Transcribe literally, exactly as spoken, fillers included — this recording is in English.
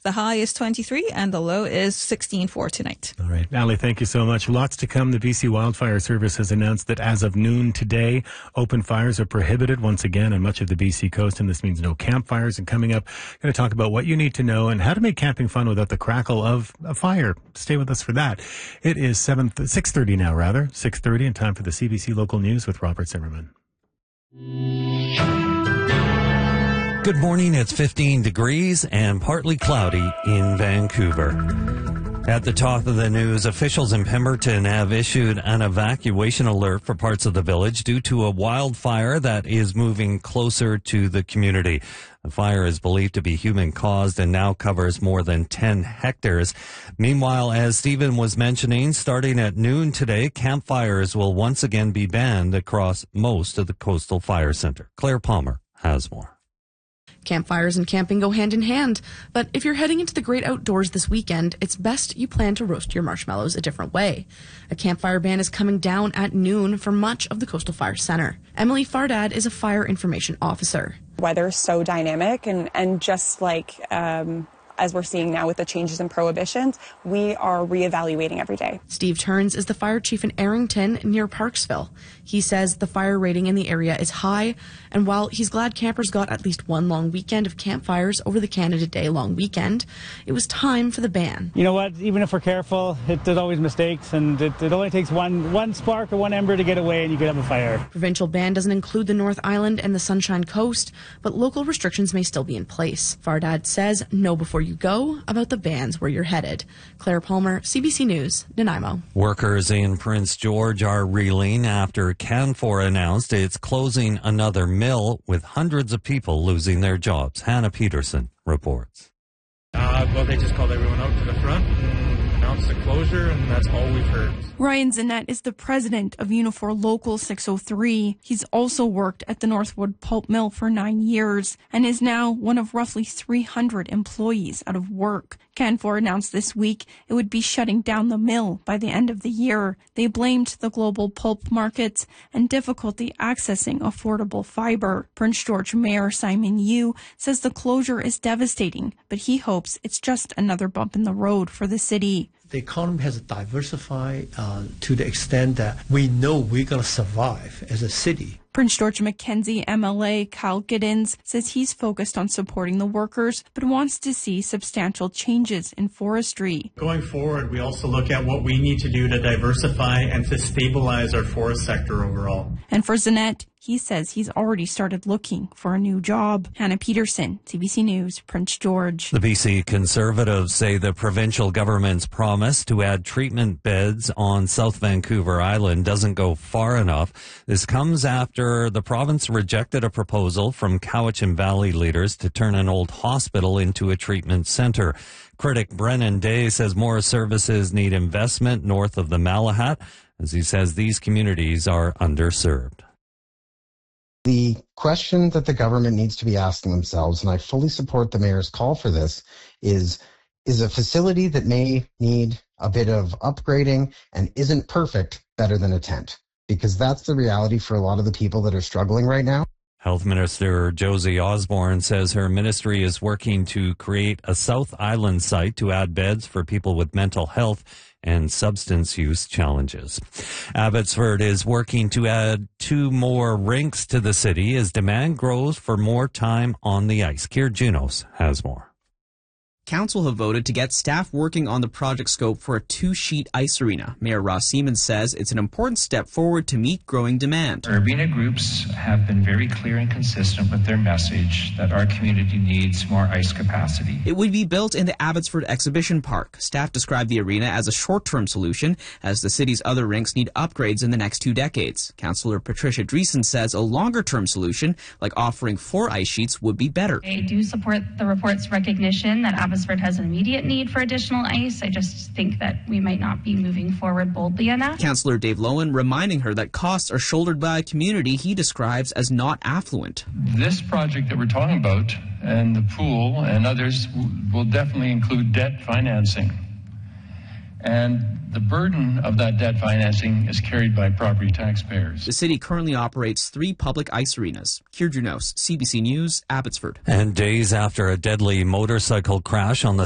The high is twenty-three and the low is sixteen for tonight. All right. Ali, thank you so much. Lots to come. The B C Wildfire Service has announced that as of noon today, open fires are prohibited once again on much of the B C coast, and this means no campfires. And coming up, going to talk about what you need to know and how to make camping fun without the crackle of a fire. Stay with us for that. It is seven, six thirty now, rather. six thirty, and time for the C B C Local News with Robert Zimmerman. Good morning. It's fifteen degrees and partly cloudy in Vancouver. At the top of the news, officials in Pemberton have issued an evacuation alert for parts of the village due to a wildfire that is moving closer to the community. The fire is believed to be human-caused and now covers more than ten hectares. Meanwhile, as Stephen was mentioning, starting at noon today, campfires will once again be banned across most of the Coastal Fire Center. Claire Palmer has more. Campfires and camping go hand in hand, but if you're heading into the great outdoors this weekend, it's best you plan to roast your marshmallows a different way. A campfire ban is coming down at noon for much of the Coastal Fire Center. Emily Fardad is a fire information officer. Weather is so dynamic, and, and just like um, as we're seeing now with the changes in prohibitions, we are reevaluating every day. Steve Turns is the fire chief in Arrington near Parksville. He says the fire rating in the area is high, and while he's glad campers got at least one long weekend of campfires over the Canada Day long weekend, it was time for the ban. You know what? Even if we're careful, it, there's always mistakes, and it, it only takes one, one spark or one ember to get away, and you could have a fire. Provincial ban doesn't include the North Island and the Sunshine Coast, but local restrictions may still be in place. Fardad says know before you go about the bans where you're headed. Claire Palmer, C B C News, Nanaimo. Workers in Prince George are reeling after Canfor announced it's closing another mill, with hundreds of people losing their jobs. Hannah Peterson reports. Uh, well, they just called everyone out to the front and announced the closure, and that's all we've heard. Ryan Zanette is the president of Unifor Local six oh three. He's also worked at the Northwood Pulp Mill for nine years and is now one of roughly three hundred employees out of work. Canfor announced this week it would be shutting down the mill by the end of the year. They blamed the global pulp markets and difficulty accessing affordable fiber. Prince George Mayor Simon Yu says the closure is devastating, but he hopes it's just another bump in the road for the city. The economy has diversified uh, to the extent that we know we're going to survive as a city. Prince George Mackenzie M L A Kyle Giddens says he's focused on supporting the workers, but wants to see substantial changes in forestry. Going forward, we also look at what we need to do to diversify and to stabilize our forest sector overall. And for Zanette, he says he's already started looking for a new job. Hannah Peterson, C B C News, Prince George. The B C Conservatives say the provincial government's promise to add treatment beds on South Vancouver Island doesn't go far enough. This comes after the province rejected a proposal from Cowichan Valley leaders to turn an old hospital into a treatment centre. Critic Brennan Day says more services need investment north of the Malahat, as he says these communities are underserved. The question that the government needs to be asking themselves, and I fully support the mayor's call for this, is, is a facility that may need a bit of upgrading and isn't perfect better than a tent? Because that's the reality for a lot of the people that are struggling right now. Health Minister Josie Osborne says her ministry is working to create a South Island site to add beds for people with mental health and substance use challenges. Abbotsford is working to add two more rinks to the city as demand grows for more time on the ice. Kier Junos has more. Council have voted to get staff working on the project scope for a two-sheet ice arena. Mayor Ross Siemens says it's an important step forward to meet growing demand. Arena groups have been very clear and consistent with their message that our community needs more ice capacity. It would be built in the Abbotsford Exhibition Park. Staff described the arena as a short-term solution, as the city's other rinks need upgrades in the next two decades. Councillor Patricia Dreesen says a longer-term solution, like offering four ice sheets, would be better. I do support the report's recognition that Abbotsford Abbotsford has an immediate need for additional ice. I just think that we might not be moving forward boldly enough. Councillor Dave Lowen reminding her that costs are shouldered by a community he describes as not affluent. This project that we're talking about and the pool and others will definitely include debt financing. And the burden of that debt financing is carried by property taxpayers. The city currently operates three public ice arenas. Kier Junos, C B C News, Abbotsford. And days after a deadly motorcycle crash on the